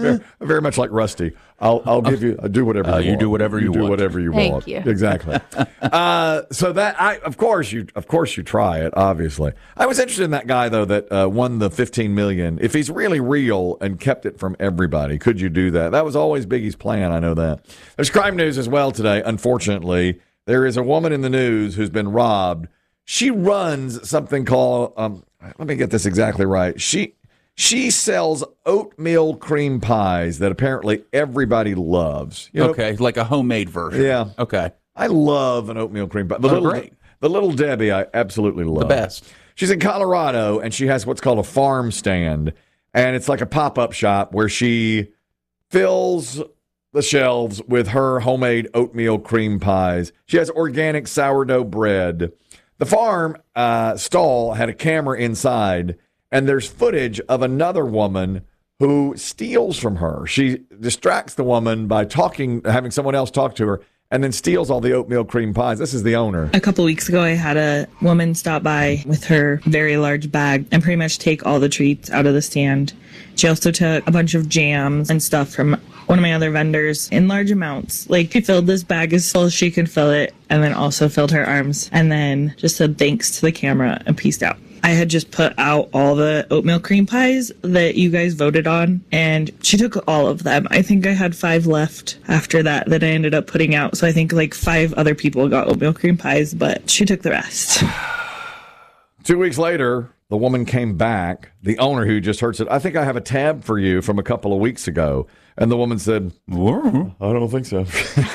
very much like Rusty. I'll give you. Do whatever you want. Do whatever you do want. whatever you Thank want. you. Exactly. So that of course you try it. Obviously, I was interested in that guy though that won the $15 million. If he's really real and kept it from everybody, could you do that? That was always Biggie's plan. I know that. There's crime news as well today. Unfortunately, there is a woman in the news who's been robbed. She runs something called. Let me get this exactly right. She sells oatmeal cream pies that apparently everybody loves. You know, Okay, like a homemade version. Yeah. Okay. I love an oatmeal cream pie. Great. The Little Debbie, I absolutely love. The best. She's in Colorado, and she has what's called a farm stand, and it's like a pop-up shop where she fills the shelves with her homemade oatmeal cream pies. She has organic sourdough bread. The farm stall had a camera inside, and there's footage of another woman who steals from her. She distracts the woman by having someone else talk to her, and then steals all the oatmeal cream pies. This is the owner. A couple weeks ago, I had a woman stop by with her very large bag and pretty much take all the treats out of the stand. She also took a bunch of jams and stuff from one of my other vendors in large amounts. Like, she filled this bag as full as she could fill it, and then also filled her arms, and then just said thanks to the camera and peaced out. I had just put out all the oatmeal cream pies that you guys voted on, and she took all of them. I think I had 5 left after that I ended up putting out. So I think like 5 other people got oatmeal cream pies, but she took the rest. 2 weeks later, the woman came back. The owner who just heard said, I think I have a tab for you from a couple of weeks ago. And the woman said, I don't think so.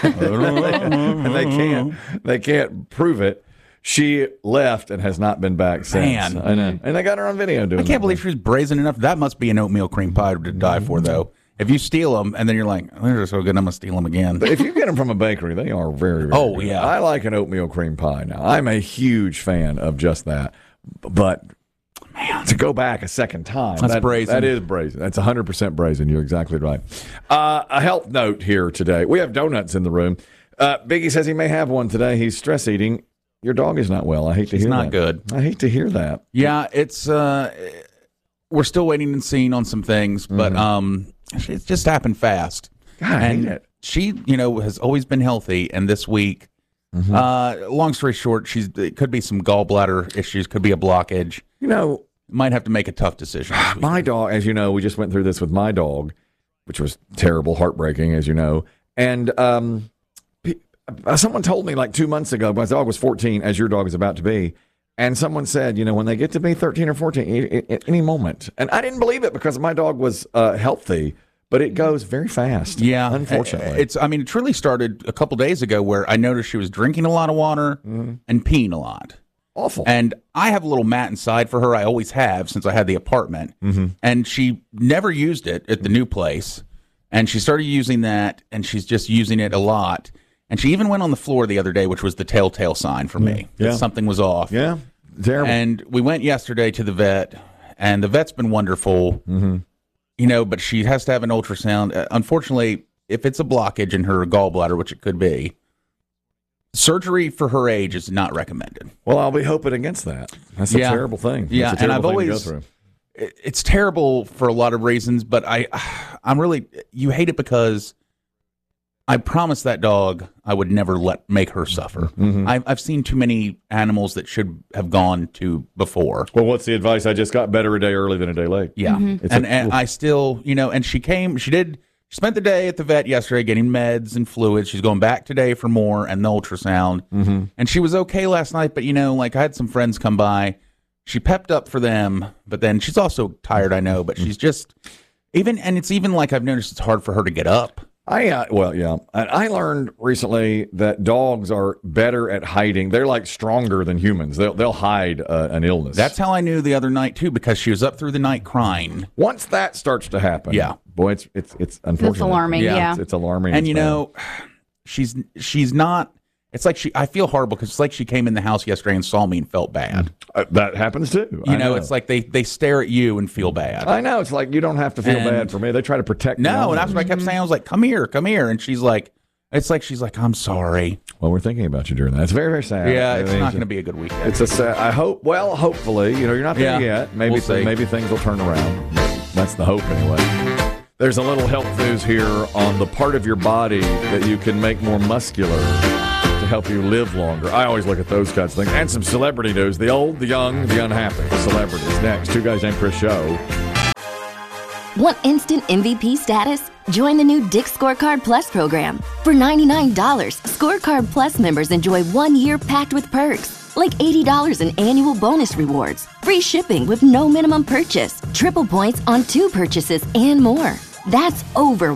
And they can't prove it. She left and has not been back since. Man. I know. And they got her on video doing I can't believe she was brazen enough. That must be an oatmeal cream pie to die for, though. If you steal them and then you're like, oh, they're so good, I'm going to steal them again. But if you get them from a bakery, they are very, very Oh, good. yeah. I like an oatmeal cream pie now. I'm a huge fan of just that. But man, to go back a second time, That's brazen. That is brazen. That's 100% brazen. You're exactly right. A health note here today. We have donuts in the room. Biggie says he may have one today. He's stress eating. Your dog is not well. I hate to hear that. It's not good. I hate to hear that. Yeah, it's we're still waiting and seeing on some things, but it's just happened fast. God, I hate it. She, has always been healthy, and this week, long story short, it could be some gallbladder issues, could be a blockage. Might have to make a tough decision. My dog, as you know, we just went through this with my dog, which was terrible, heartbreaking, as you know. And someone told me like 2 months ago, my dog was 14, as your dog is about to be. And someone said, when they get to be 13 or 14, at any moment. And I didn't believe it because my dog was healthy, but it goes very fast. Yeah. Unfortunately. It really started a couple days ago where I noticed she was drinking a lot of water and peeing a lot. Awful. And I have a little mat inside for her. I always have since I had the apartment. And she never used it at the new place. And she started using that, and she's just using it a lot. And she even went on the floor the other day, which was the telltale sign for me that something was off. Yeah, terrible. And we went yesterday to the vet, and the vet's been wonderful, but she has to have an ultrasound. Unfortunately, if it's a blockage in her gallbladder, which it could be, surgery for her age is not recommended. Well, I'll be hoping against that. That's a terrible thing. Yeah, That's a terrible thing to go through. It's terrible for a lot of reasons, but I'm really, you hate it because I promised that dog I would never make her suffer. I've seen too many animals that should have gone to before. Well, what's the advice? I just got better a day early than a day late. Yeah. And I still, and she spent the day at the vet yesterday getting meds and fluids. She's going back today for more and the ultrasound. And she was okay last night, but, I had some friends come by. She pepped up for them, but then she's also tired, I know, but she's just, it's even like I've noticed it's hard for her to get up. I learned recently that dogs are better at hiding. They're like stronger than humans. They'll hide an illness. That's how I knew the other night too, because she was up through the night crying. Once that starts to happen, boy, it's unfortunate. It's alarming. Yeah. It's alarming. And she's not. It's like I feel horrible because it's like she came in the house yesterday and saw me and felt bad. That happens too. I know. It's like they stare at you and feel bad. I know. It's like you don't have to feel bad for me. They try to protect me. No, and that's what I kept saying. I was like, come here. And she's like, I'm sorry. Well, we're thinking about you during that. It's very, very sad. Yeah, it's not going to be a good weekend. It's a sad. I hope. Well, hopefully, you're not there yet. Maybe we'll see. maybe things will turn around. That's the hope anyway. There's a little health news here on the part of your body that you can make more muscular to help you live longer. I always look at those kinds of things. And some celebrity news. The old, the young, the unhappy. Celebrities. Next. Two Guys Named Chris show. Want instant MVP status? Join the new Dick's Scorecard Plus program. For $99, Scorecard Plus members enjoy 1 year packed with perks, like $80 in annual bonus rewards, free shipping with no minimum purchase, triple points on 2 purchases, and more. That's over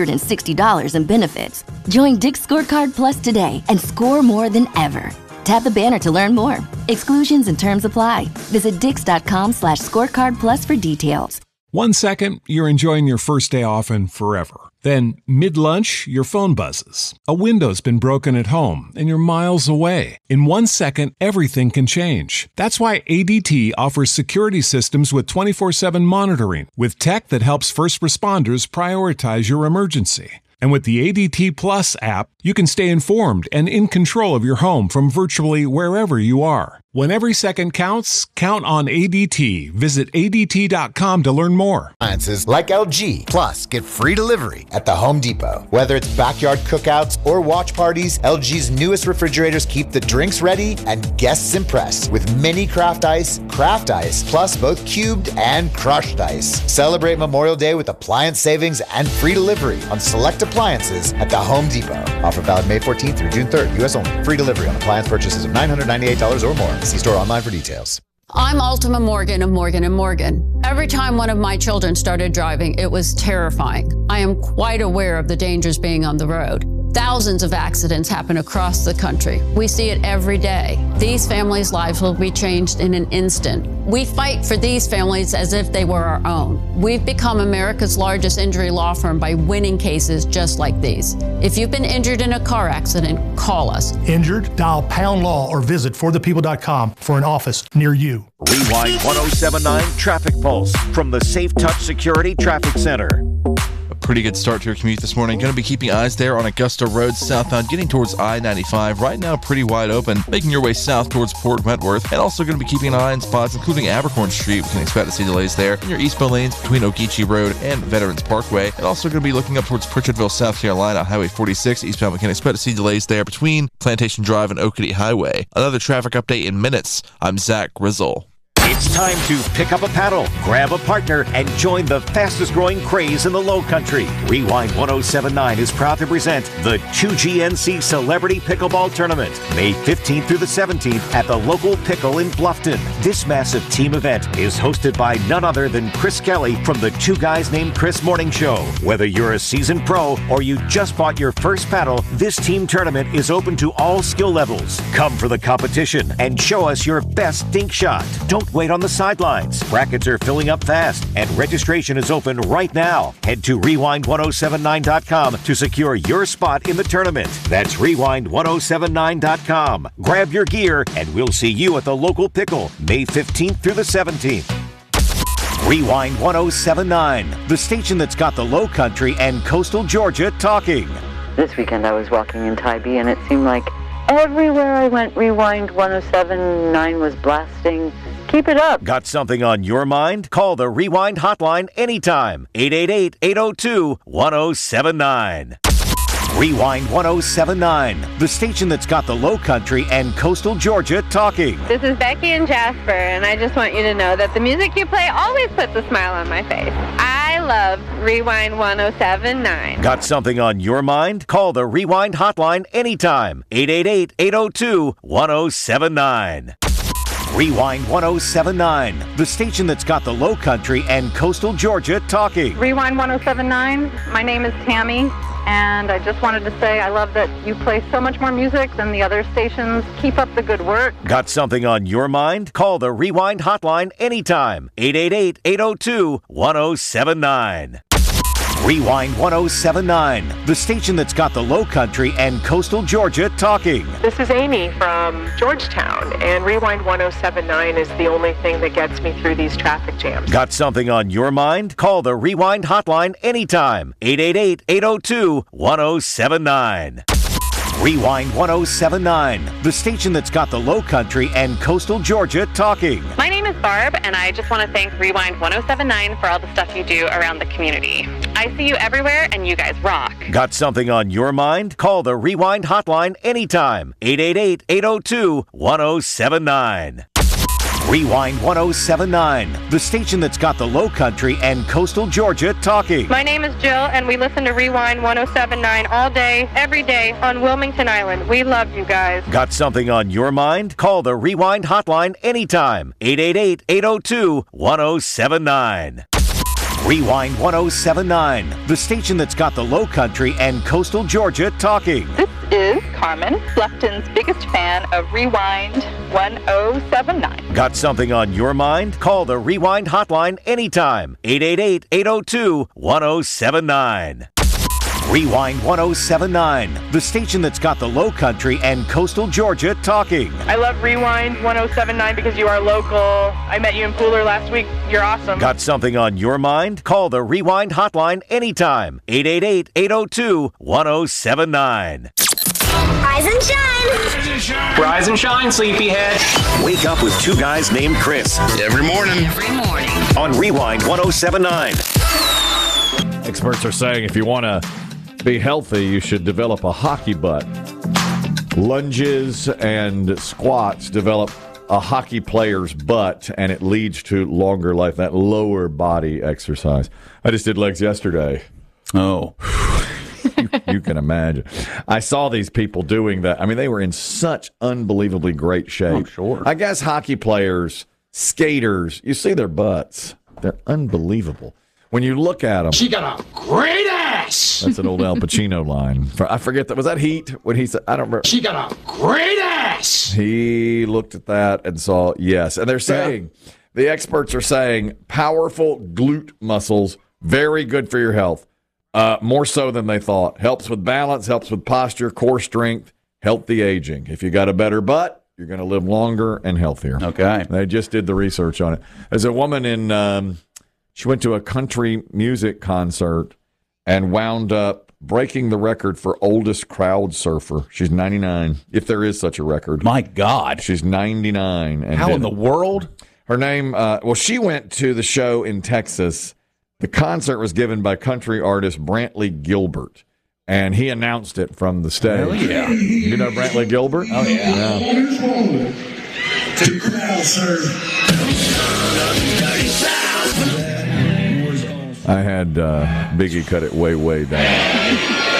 $160 in benefits. Join Dick's Scorecard Plus today and score more than ever. Tap the banner to learn more. Exclusions and terms apply. Visit dix.com/scorecard plus for details. 1 second, you're enjoying your first day off and forever. Then, mid-lunch, your phone buzzes. A window's been broken at home, and you're miles away. In 1 second, everything can change. That's why ADT offers security systems with 24/7 monitoring, with tech that helps first responders prioritize your emergency. And with the ADT Plus app, you can stay informed and in control of your home from virtually wherever you are. When every second counts, count on ADT. Visit ADT.com to learn more. Appliances like LG. Plus, get free delivery at the Home Depot. Whether it's backyard cookouts or watch parties, LG's newest refrigerators keep the drinks ready and guests impressed with mini craft ice, plus both cubed and crushed ice. Celebrate Memorial Day with appliance savings and free delivery on select appliances at the Home Depot. Offer valid May 14th through June 3rd. U.S. only. Free delivery on appliance purchases of $998 or more. See store online for details. I'm Ultima Morgan of Morgan & Morgan. Every time one of my children started driving, it was terrifying. I am quite aware of the dangers being on the road. Thousands of accidents happen across the country. We see it every day. These families' lives will be changed in an instant. We fight for these families as if they were our own. We've become America's largest injury law firm by winning cases just like these. If you've been injured in a car accident, call us. Injured? Dial pound law or visit forthepeople.com for an office near you. Rewind 1079 Traffic Pulse from the Safe Touch Security Traffic Center. Pretty good start to your commute this morning. Going to be keeping eyes there on Augusta Road southbound, getting towards I-95. Right now, pretty wide open, making your way south towards Port Wentworth. And also going to be keeping an eye on spots, including Abercorn Street. We can expect to see delays there in your eastbound lanes between Ogeechee Road and Veterans Parkway. And also going to be looking up towards Pritchardville, South Carolina, Highway 46 eastbound. We can expect to see delays there between Plantation Drive and Oakity Highway. Another traffic update in minutes. I'm Zach Grizzle. It's time to pick up a paddle, grab a partner, and join the fastest growing craze in the Low Country. Rewind 1079 is proud to present the 2GNC Celebrity Pickleball Tournament, May 15th through the 17th at the local Pickle in Bluffton. This massive team event is hosted by none other than Chris Kelly from the Two Guys Named Chris morning show. Whether you're a seasoned pro or you just bought your first paddle, this team tournament is open to all skill levels. Come for the competition and show us your best dink shot. Don't wait on the sidelines. Brackets are filling up fast and registration is open right now. Head to rewind1079.com to secure your spot in the tournament. That's rewind1079.com. Grab your gear and we'll see you at the local Pickle May 15th through the 17th. Rewind 1079, the station that's got the Low Country and coastal Georgia talking. This weekend I was walking in Tybee and it seemed like everywhere I went, Rewind 1079 was blasting. Keep it up. Got something on your mind? Call the Rewind hotline anytime. 888-802-1079. Rewind 1079, the station that's got the Low Country and coastal Georgia talking. This is Becky and Jasper, and I just want you to know that the music you play always puts a smile on my face. I love Rewind 1079. Got something on your mind? Call the Rewind hotline anytime. 888-802-1079. Rewind 1079, the station that's got the Low Country and coastal Georgia talking. Rewind 1079, my name is Tammy, and I just wanted to say I love that you play so much more music than the other stations. Keep up the good work. Got something on your mind? Call the Rewind hotline anytime. 888-802-1079. Rewind 1079, the station that's got the Low Country and coastal Georgia talking. This is Amy from Georgetown, and Rewind 1079 is the only thing that gets me through these traffic jams. Got something on your mind? Call the Rewind hotline anytime. 888-802-1079. Rewind 1079, the station that's got the Low Country and coastal Georgia talking. My name is Barb, and I just want to thank Rewind 1079 for all the stuff you do around the community. I see you everywhere, and you guys rock. Got something on your mind? Call the Rewind hotline anytime. 888-802-1079. Rewind 1079, the station that's got the Low Country and coastal Georgia talking. My name is Jill, and we listen to Rewind 1079 all day, every day on Wilmington Island. We love you guys. Got something on your mind? Call the Rewind hotline anytime. 888-802-1079. Rewind 1079, the station that's got the Low Country and coastal Georgia talking. This is Carmen, Bluffton's biggest fan of Rewind 1079. Got something on your mind? Call the Rewind hotline anytime. 888-802-1079. Rewind 1079, the station that's got the Low Country and coastal Georgia talking. I love Rewind 1079 because you are local. I met you in Pooler last week. You're awesome. Got something on your mind? Call the Rewind hotline anytime. 888-802-1079. Rise and shine. Rise and shine, sleepyhead. Wake up with two guys named Chris. Every morning. On Rewind 1079. Experts are saying if you want to be healthy, you should develop a hockey butt. Lunges and squats develop a hockey player's butt, and it leads to longer life, that lower body exercise. I just did legs yesterday. Oh. You can imagine. I saw these people doing that. I mean, they were in such unbelievably great shape. I'm sure. I guess hockey players, skaters, you see their butts. They're unbelievable. When you look at them. She got a great ass. That's an old Al Pacino line. I forget that. Was that Heat? When he said, I don't remember. She got a great ass. He looked at that and saw, yes. And they're saying, the experts are saying, powerful glute muscles, very good for your health. More so than they thought. Helps with balance, helps with posture, core strength, healthy aging. If you got a better butt, you're going to live longer and healthier. Okay. They just did the research on it. There's a woman in, she went to a country music concert and wound up breaking the record for oldest crowd surfer. She's 99, if there is such a record. My God. She's 99. And how in the world? Her name, she went to the show in Texas. The concert was given by country artist Brantley Gilbert, and he announced it from the stage. Oh, yeah. You know Brantley Gilbert? Oh, yeah. To crowd surf. I had Biggie cut it way, way down.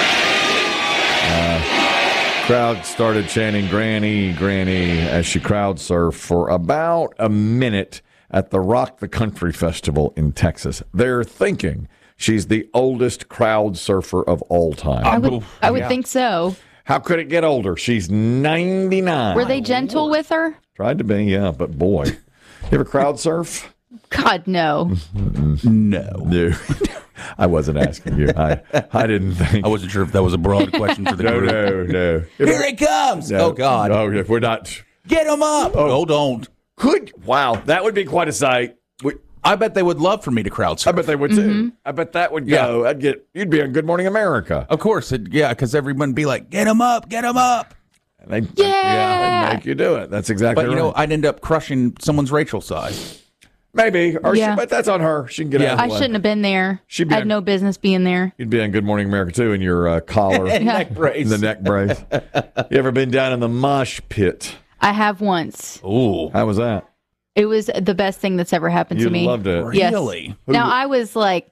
Crowd started chanting "Granny, Granny" as she crowd surfed for about a minute at the Rock the Country Festival in Texas. They're thinking she's the oldest crowd surfer of all time. I would think so. How could it get older? She's 99. Were they gentle with her? Tried to be, yeah, but boy. You ever crowd surf? God, no. No. I wasn't asking you. I didn't think. I wasn't sure if that was a broad question for the group. No. Here he comes. No. Oh, God. Oh, if we're not. Get him up. Oh, don't. Wow, that would be quite a sight. I bet they would love for me to crowd surf. I bet they would too. I bet that would go. Yeah. You'd be on Good Morning America. Of course. Because everyone would be like, get him up, get him up. And they'd make you do it. That's exactly right. But, I'd end up crushing someone's Rachel size. Maybe. But that's on her. She can get out of the I way. shouldn't have been there. I had no business being there. You'd be on Good Morning America, too, in your collar. Neck brace. The neck brace. You ever been down in the mosh pit? I have once. Ooh. How was that? It was the best thing that's ever happened to me. You loved it. Yes. Really? Now, I was like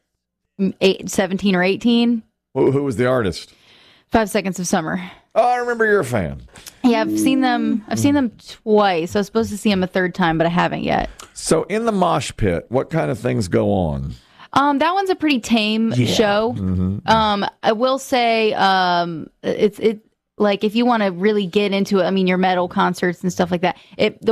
17 or 18. Who was the artist? 5 Seconds of Summer. Oh, I remember you're a fan. Yeah, I've seen them. I've seen them twice. I was supposed to see them a third time, but I haven't yet. So in the mosh pit, what kind of things go on? That one's a pretty tame show. Mm-hmm. I will say, it's like if you want to really get into it. I mean, your metal concerts and stuff like that.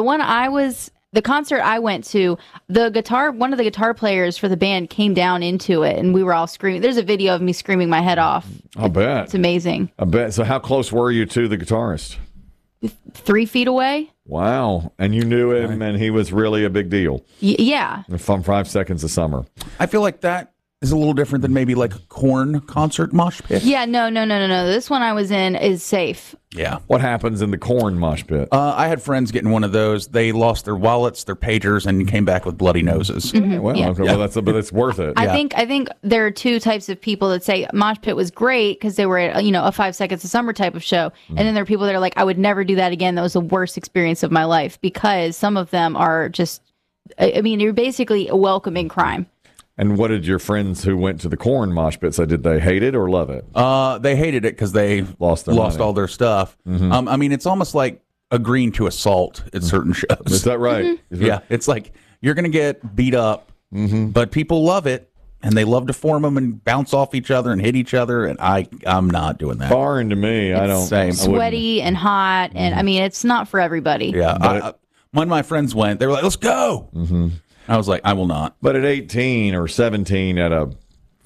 The concert I went to, one of the guitar players for the band came down into it, and we were all screaming. There's a video of me screaming my head off. I'll bet. It's amazing. I bet. So how close were you to the guitarist? 3 feet away. Wow. And you knew him, and he was really a big deal. Yeah. From 5 Seconds of Summer. I feel like that is a little different than maybe like a Korn concert mosh pit. Yeah, no. This one I was in is safe. Yeah. What happens in the corn mosh pit? I had friends getting one of those. They lost their wallets, their pagers, and came back with bloody noses. Well, okay, well, but it's worth it. I think there are two types of people that say Mosh Pit was great because they were at, a 5 Seconds of Summer type of show, and then there are people that are like, I would never do that again. That was the worst experience of my life, because some of them are just, you're basically welcoming crime. And what did your friends who went to the corn mosh pit say? Did they hate it or love it? They hated it because they lost money. all their stuff. It's almost like agreeing to assault at certain shows. Is that right? Yeah, it's like you're going to get beat up, but people love it, and they love to form them and bounce off each other and hit each other, and I'm not doing that. Foreign to me. I don't. Same. Sweaty and hot, and it's not for everybody. Yeah, when my friends went, they were like, "Let's go." I was like, I will not. But at 18 or 17 at a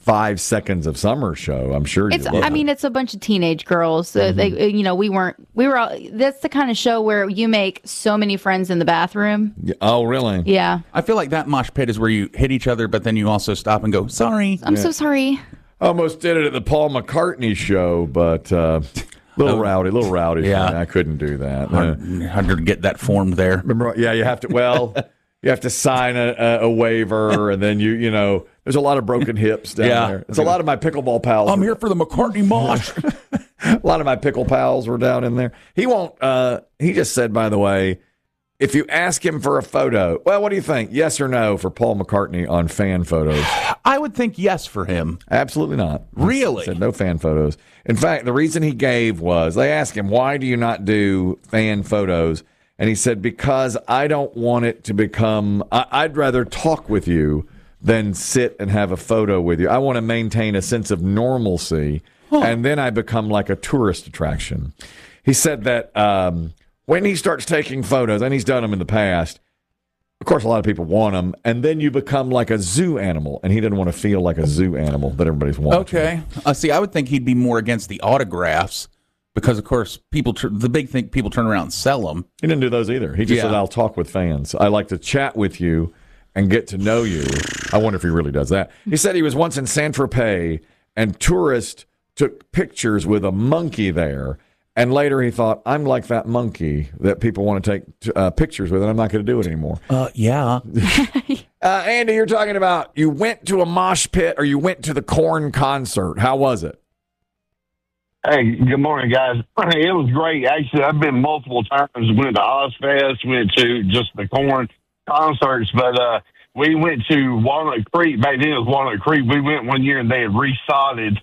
5 Seconds of Summer show, I'm sure It's a bunch of teenage girls. They, we were all, that's the kind of show where you make so many friends in the bathroom. Oh, really? Yeah. I feel like that mosh pit is where you hit each other, but then you also stop and go, sorry. I'm so sorry. Almost did it at the Paul McCartney show, but little rowdy. Yeah. I couldn't do that. Hard to get that formed there. Remember, yeah, you have to, you have to sign a waiver, and then you know, there's a lot of broken hips down there. It's a lot of my pickleball pals. I'm here for the McCartney mosh. A lot of my pickle pals were down in there. He won't. He just said, by the way, if you ask him for a photo, well, what do you think? Yes or no for Paul McCartney on fan photos? I would think yes for him. Absolutely not. Really? He said no fan photos. In fact, the reason he gave was they asked him, why do you not do fan photos? And he said, because I don't want it to become, I'd rather talk with you than sit and have a photo with you. I want to maintain a sense of normalcy, and then I become like a tourist attraction. He said that when he starts taking photos, and he's done them in the past, of course, a lot of people want them, and then you become like a zoo animal, and he didn't want to feel like a zoo animal that everybody's watching. Okay. See, I would think he'd be more against the autographs. Because, of course, the big thing, people turn around and sell them. He didn't do those either. He just said, I'll talk with fans. I like to chat with you and get to know you. I wonder if he really does that. He said he was once in Saint-Tropez, and tourists took pictures with a monkey there. And later he thought, I'm like that monkey that people want to take pictures with, and I'm not going to do it anymore. Yeah. Andy, you're talking about you went to a mosh pit or you went to the Korn concert. How was it? Hey, good morning, guys. It was great. Actually, I've been multiple times. Went to Ozfest, went to just the Korn concerts, but we went to Walnut Creek. Back then it was Walnut Creek. We went one year and they had resodded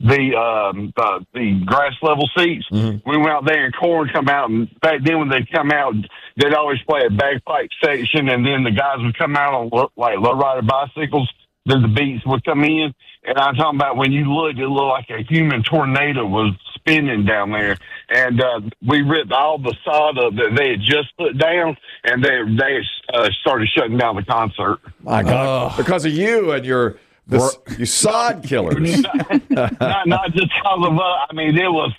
the grass level seats. We went out there and Korn come out, and back then when they come out, they'd always play a bagpipe section, and then the guys would come out on like lowrider bicycles. Then the beats would come in, and I'm talking about when you looked, it looked like a human tornado was spinning down there. And we ripped all the sod up that they had just put down, and they started shutting down the concert. My God, because of you and you sod killers. not just because of it was.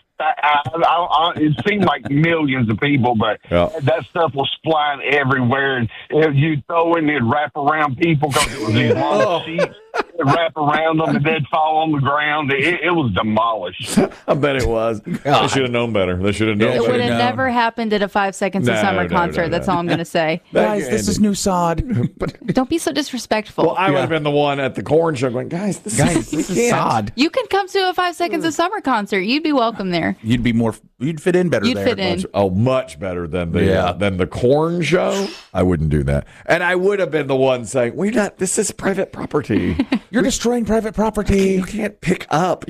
It seemed like millions of people, but that stuff was flying everywhere. And if you throw it, it'd wrap around people because it was these long sheets. It'd wrap around them and they'd fall on the ground. It was demolished. I bet it was. They should have known better. They should have known better. It would have never happened at a 5 Seconds of Summer concert. That's all I'm going to say. Guys, this is new sod. Don't be so disrespectful. Well, I would have been the one at the Korn show going, guys, this is sod. You can come to a 5 Seconds of Summer concert. You'd be welcome there. You'd fit in better there. Fit in. Much better than the Korn show. I wouldn't do that. And I would have been the one saying, this is private property. You're destroying private property. You can't pick up.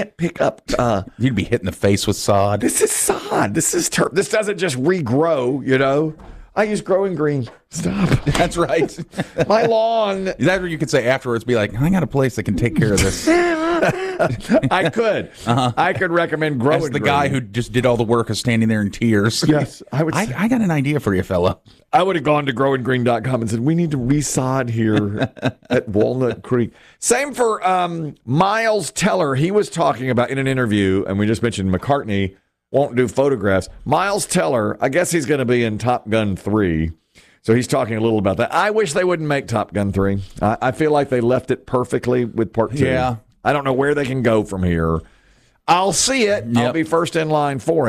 You'd be hit in the face with sod. This is sod. This doesn't just regrow, you know. I use Growing Green. Stop. That's right. My lawn. That's what you could say afterwards. Be like, I got a place that can take care of this. I could. I could recommend Growing Green. As the guy who just did all the work of standing there in tears. Yes. I got an idea for you, fella. I would have gone to growinggreen.com and said, we need to resod here at Walnut Creek. Same for Miles Teller. He was talking about in an interview, and we just mentioned McCartney won't do photographs. Miles Teller, I guess he's going to be in Top Gun 3. So he's talking a little about that. I wish they wouldn't make Top Gun 3. I feel like they left it perfectly with Part 2. Yeah. I don't know where they can go from here. I'll see it. Yep. I'll be first in line for it.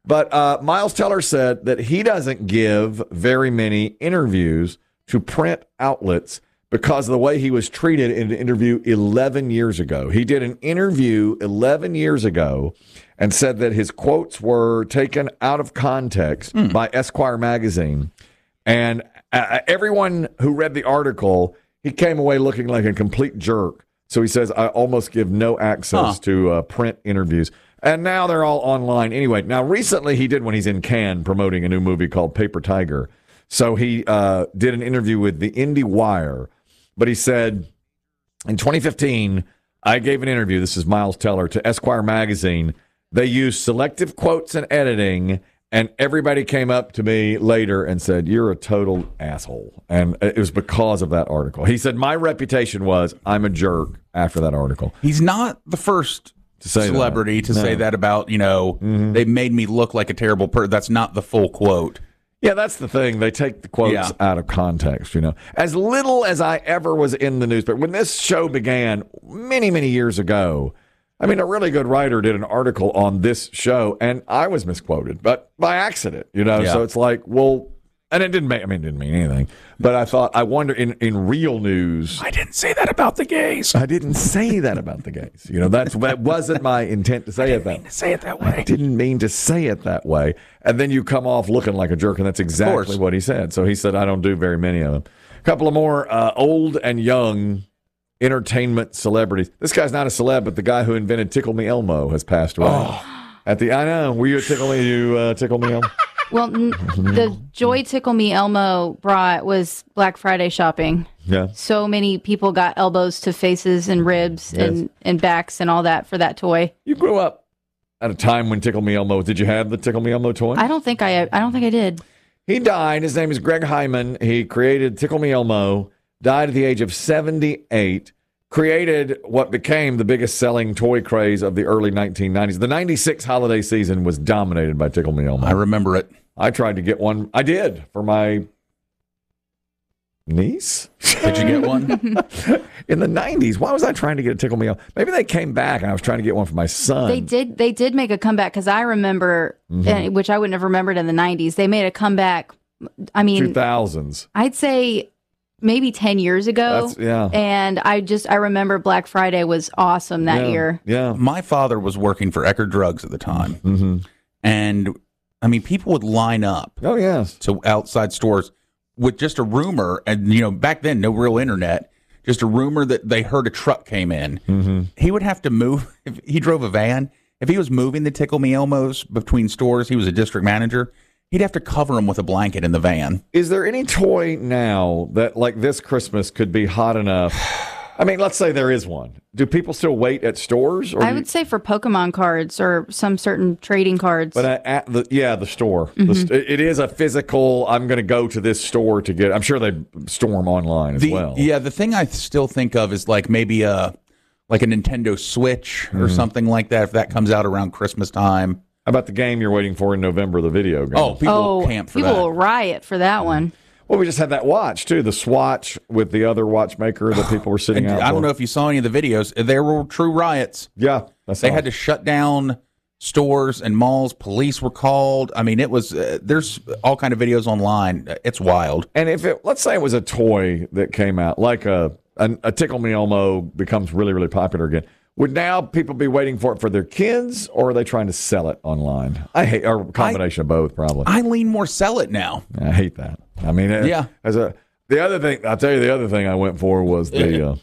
But Miles Teller said that he doesn't give very many interviews to print outlets because of the way he was treated in an interview 11 years ago. He did an interview 11 years ago and said that his quotes were taken out of context by Esquire magazine. And everyone who read the article, he came away looking like a complete jerk. So he says, I almost give no access to print interviews. And now they're all online anyway. Now, recently he did when he's in Cannes promoting a new movie called Paper Tiger. So he did an interview with the IndieWire. But he said, in 2015, I gave an interview, this is Miles Teller, to Esquire magazine. They used selective quotes and editing, and everybody came up to me later and said, you're a total asshole. And it was because of that article. He said, my reputation was I'm a jerk after that article. He's not the first celebrity to say that about, they made me look like a terrible person. That's not the full quote. Yeah, that's the thing. They take the quotes out of context, As little as I ever was in the newspaper, when this show began many, many years ago, I mean, a really good writer did an article on this show, and I was misquoted, but by accident, So it's like, well, and it didn't mean anything. But I thought, I wonder, in real news, I didn't say that about the gays. I didn't say that about the gays. That wasn't my intent to say it that way. Say it that way. I didn't mean to say it that way. And then you come off looking like a jerk, and that's exactly what he said. So he said, I don't do very many of them. A couple of more old and young entertainment celebrities. This guy's not a celeb, but the guy who invented Tickle Me Elmo has passed away. I know. Were you Tickle Me Elmo? Well, the joy Tickle Me Elmo brought was Black Friday shopping. Yeah. So many people got elbows to faces and ribs and backs and all that for that toy. You grew up at a time when Tickle Me Elmo. Did you have the Tickle Me Elmo toy? I don't think I did. He died. His name is Greg Hyman. He created Tickle Me Elmo. Died at the age of 78. Created what became the biggest selling toy craze of the early 1990s. The 96 holiday season was dominated by Tickle Me Elmo. I remember it. I tried to get one. I did for my niece. Did you get one? In the 90s. Why was I trying to get a Tickle Me Elmo? Maybe they came back and I was trying to get one for my son. They did make a comeback because I remember, which I wouldn't have remembered in the 90s. They made a comeback. I mean, 2000s. I'd say maybe 10 years ago. And I remember Black Friday was awesome that year. Yeah. My father was working for Eckerd Drugs at the time. Mm-hmm. And I mean, people would line up to outside stores with just a rumor. And, back then, no real internet, just a rumor that they heard a truck came in. Mm-hmm. He would have to move. If he drove a van, if he was moving the Tickle Me Elmos between stores, he was a district manager. He'd have to cover them with a blanket in the van. Is there any toy now that, like this Christmas, could be hot enough? I mean, let's say there is one. Do people still wait at stores? Or I would say for Pokemon cards or some certain trading cards. But at the store. Mm-hmm. It is a physical, I'm going to go to this store to get, I'm sure they store them online as well. Yeah, the thing I still think of is like maybe a Nintendo Switch or something like that, if that comes out around Christmas time. How about the game you're waiting for in November, the video game? Oh, people will camp for that. People will riot for that one. Well, we just had that watch, too, the Swatch with the other watchmaker that people were sitting out I don't know if you saw any of the videos. There were true riots. Yeah. They had to shut down stores and malls. Police were called. I mean, it was, there's all kind of videos online. It's wild. And let's say it was a toy that came out, like a Tickle Me Elmo becomes really, really popular again. Would now people be waiting for it for their kids, or are they trying to sell it online? Or a combination of both, probably. I lean more sell it now. I hate that. I mean, the other thing, I'll tell you, the other thing I went for was the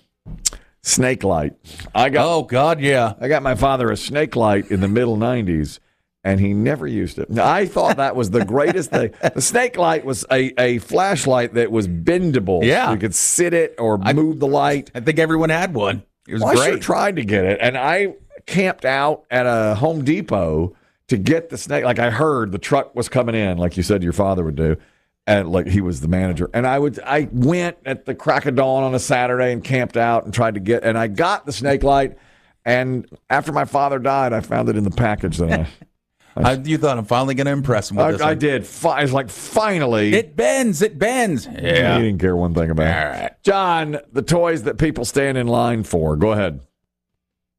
snake light. Oh God, yeah. I got my father a snake light in the middle 90s, and he never used it. Now, I thought that was the greatest thing. The snake light was a flashlight that was bendable. Yeah. So you could sit it or move the light. I think everyone had one. It was great. I sure tried to get it, and I camped out at a Home Depot to get the snake. Like, I heard the truck was coming in, like you said your father would do, and like he was the manager. And I went at the crack of dawn on a Saturday and camped out and tried to get, and I got the snake light. And after my father died, I found it in the package that you thought I'm finally going to impress him with this. I did. I was like, finally. It bends. Yeah. He didn't care one thing about it. All right. John, the toys that people stand in line for. Go ahead.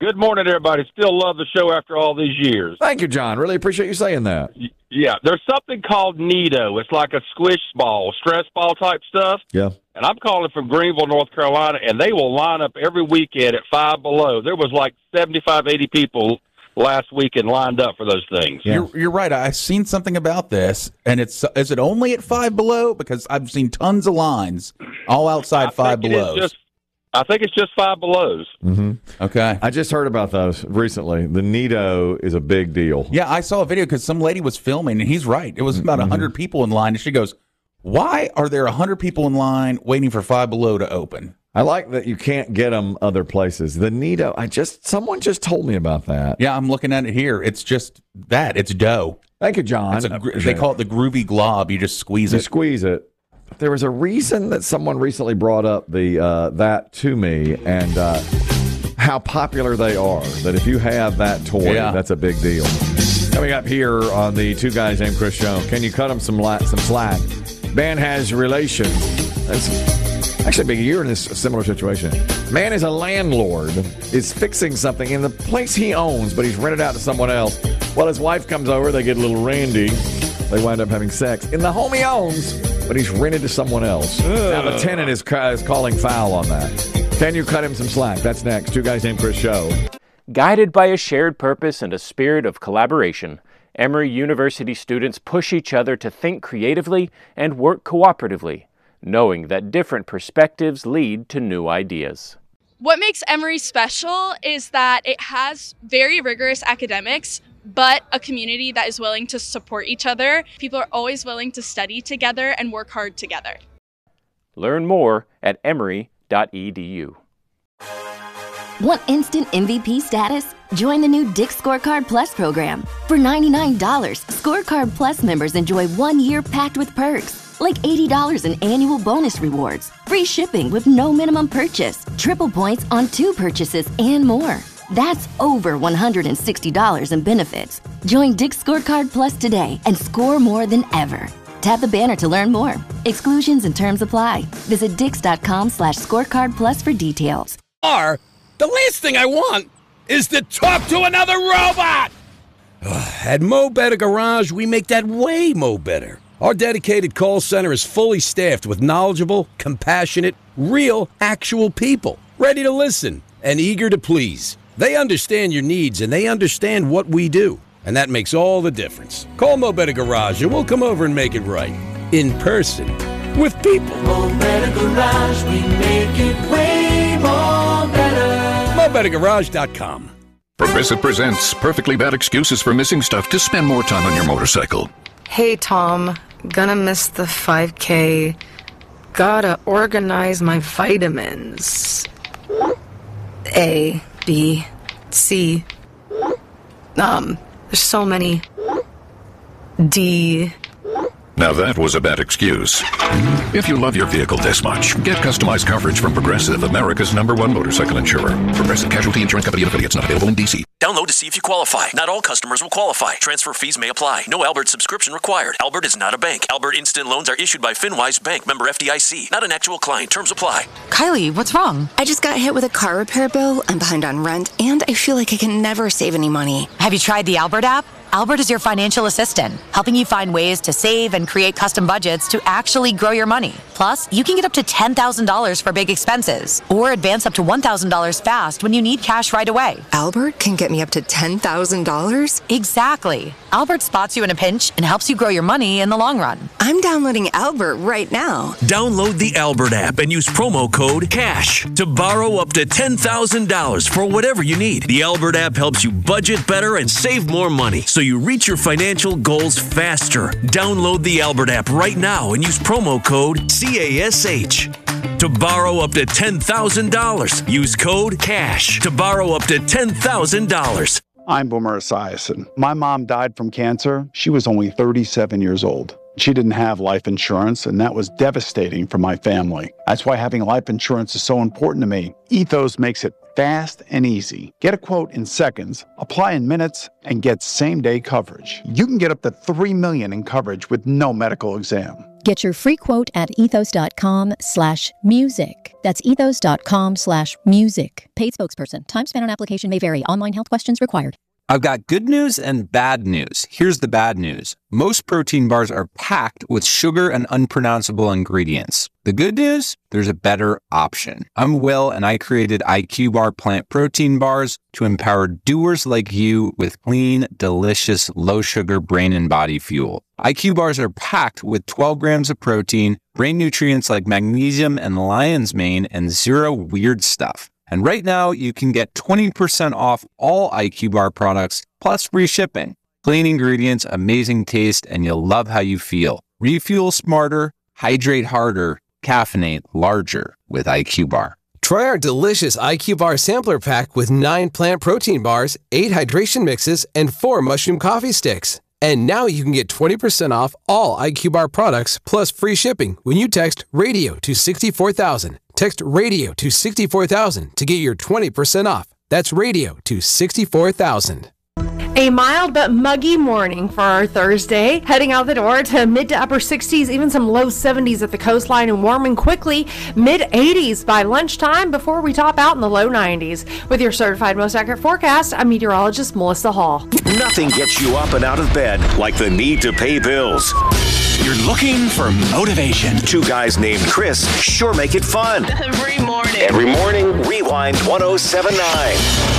Good morning, everybody. Still love the show after all these years. Thank you, John. Really appreciate you saying that. Yeah, there's something called Nido. It's like a squish ball, stress ball type stuff. Yeah. And I'm calling from Greenville, North Carolina, and they will line up every weekend at Five Below. There was like 75, 80 people last weekend lined up for those things. Yeah. You're right. I've seen something about this, and is it only at Five Below? Because I've seen tons of lines all outside Five Below. I think it's just Five Belows. Mm-hmm. Okay. I just heard about those recently. The Nido is a big deal. Yeah, I saw a video because some lady was filming, and he's right. It was about 100 people in line, and she goes, why are there 100 people in line waiting for Five Below to open? I like that you can't get them other places. The Nido, someone just told me about that. Yeah, I'm looking at it here. It's just that. It's dough. Thank you, John. They call it the groovy glob. You just squeeze it. You squeeze it. There was a reason that someone recently brought up that to me, and how popular they are. That if you have that toy, that's a big deal. Coming up here on the Two Guys Named Chris show, can you cut them some slack? Man has relations. That's actually been a year in this similar situation. Man is a landlord, is fixing something in the place he owns, but he's rented out to someone else. Well, his wife comes over, they get a little randy. They wind up having sex in the home he owns, but he's rented to someone else. Now the tenant is calling foul on that. Can you cut him some slack? That's next. Two Guys Named Chris show. Guided by a shared purpose and a spirit of collaboration, Emory University students push each other to think creatively and work cooperatively, knowing that different perspectives lead to new ideas. What makes Emory special is that it has very rigorous academics, but a community that is willing to support each other. People are always willing to study together and work hard together. Learn more at emory.edu. Want instant MVP status? Join the new Dick's Scorecard Plus program. For $99, Scorecard Plus members enjoy 1 year packed with perks, like $80 in annual bonus rewards, free shipping with no minimum purchase, triple points on 2 purchases, and more. That's over $160 in benefits. Join Dick's Scorecard Plus today and score more than ever. Tap the banner to learn more. Exclusions and terms apply. Visit dix.com/scorecard plus for details. The last thing I want is to talk to another robot! At Mo Better Garage, we make that way mo better. Our dedicated call center is fully staffed with knowledgeable, compassionate, real, actual people, ready to listen and eager to please. They understand your needs and they understand what we do, and that makes all the difference. Call Mo Better Garage and we'll come over and make it right. In person. With people. Mo Better Garage, we make it way more better. MoBetterGarage.com. Progressive presents Perfectly Bad Excuses for Missing Stuff to spend more time on your motorcycle. Hey, Tom. Gonna miss the 5K. Gotta organize my vitamins. A, B, C. There's so many. D. Now that was a bad excuse. If you love your vehicle this much, get customized coverage from Progressive, America's #1 motorcycle insurer. Progressive Casualty Insurance Company and affiliates, not available in D.C. Download to see if you qualify. Not all customers will qualify. Transfer fees may apply. No Albert subscription required. Albert is not a bank. Albert Instant Loans are issued by FinWise Bank, member FDIC. Not an actual client. Terms apply. Kylie, what's wrong? I just got hit with a car repair bill. I'm behind on rent, and I feel like I can never save any money. Have you tried the Albert app? Albert is your financial assistant, helping you find ways to save and create custom budgets to actually grow your money. Plus, you can get up to $10,000 for big expenses, or advance up to $1,000 fast when you need cash right away. Albert can get me up to $10,000? Exactly. Albert spots you in a pinch and helps you grow your money in the long run. I'm downloading Albert right now. Download the Albert app and use promo code CASH to borrow up to $10,000 for whatever you need. The Albert app helps you budget better and save more money, so you reach your financial goals faster. Download the Albert app right now and use promo code CASH to borrow up to $10,000. Use code CASH to borrow up to $10,000. I'm Boomer Esiason. My mom died from cancer. She was only 37 years old. She didn't have life insurance, and that was devastating for my family. That's why having life insurance is so important to me. Ethos makes it fast and easy. Get a quote in seconds, apply in minutes, and get same-day coverage. You can get up to $3 million in coverage with no medical exam. Get your free quote at ethos.com/music. That's ethos.com/music. Paid spokesperson. Time spent on application may vary. Online health questions required. I've got good news and bad news. Here's the bad news. Most protein bars are packed with sugar and unpronounceable ingredients. The good news? There's a better option. I'm Will, and I created IQ Bar plant protein bars to empower doers like you with clean, delicious, low-sugar brain and body fuel. IQ bars are packed with 12 grams of protein, brain nutrients like magnesium and lion's mane, and zero weird stuff. And right now, you can get 20% off all IQ Bar products, plus free shipping. Clean ingredients, amazing taste, and you'll love how you feel. Refuel smarter, hydrate harder, caffeinate larger with IQ Bar. Try our delicious IQ Bar sampler pack with 9 plant protein bars, 8 hydration mixes, and 4 mushroom coffee sticks. And now you can get 20% off all IQ Bar products plus free shipping when you text RADIO to 64,000. Text RADIO to 64,000 to get your 20% off. That's RADIO to 64,000. A mild but muggy morning for our Thursday. Heading out the door to mid to upper 60s, even some low 70s at the coastline, and warming quickly mid 80s by lunchtime before we top out in the low 90s. With your certified most accurate forecast, I'm meteorologist Melissa Hall. Nothing gets you up and out of bed like the need to pay bills. You're looking for motivation. Two guys named Chris sure make it fun. Every morning. Every morning, Rewind 1079.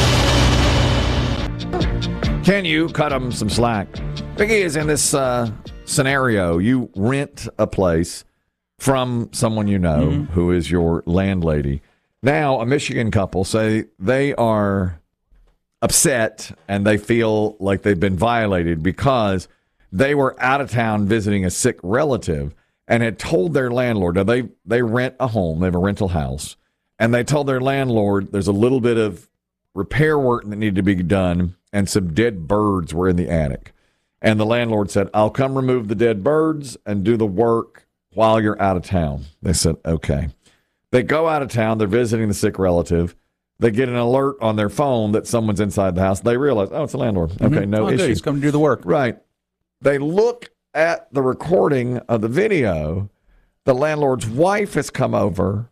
Can you cut them some slack? Biggie is in this scenario. You rent a place from someone you know who is your landlady. Now, a Michigan couple say they are upset and they feel like they've been violated because they were out of town visiting a sick relative and had told their landlord. Now, they rent a home. They have a rental house. And they told their landlord there's a little bit of repair work that needed to be done, and some dead birds were in the attic. And the landlord said, I'll come remove the dead birds and do the work while you're out of town. They said, okay. They go out of town. They're visiting the sick relative. They get an alert on their phone that someone's inside the house. They realize, oh, it's the landlord. Okay, no issue. He's coming to do the work. Right. They look at the recording of the video. The landlord's wife has come over.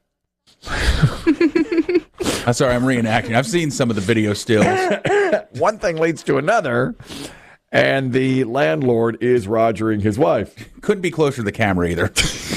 I'm sorry, I'm reenacting. I've seen some of the video stills. One thing leads to another, and the landlord is rogering his wife. Couldn't be closer to the camera either.